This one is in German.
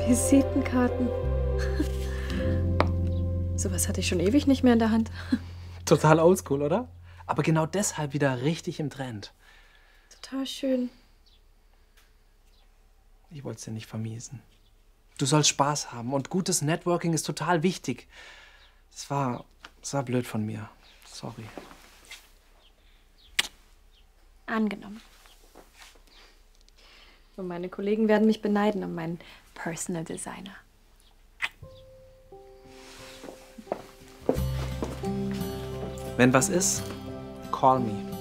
Visitenkarten. Sowas hatte ich schon ewig nicht mehr in der Hand. Total oldschool, oder? Aber genau deshalb wieder richtig im Trend. Total schön. Ich wollte es dir nicht vermiesen. Du sollst Spaß haben und gutes Networking ist total wichtig. Es war blöd von mir. Sorry. Angenommen. Und meine Kollegen werden mich beneiden um meinen Personal Designer. Wenn was ist, call me.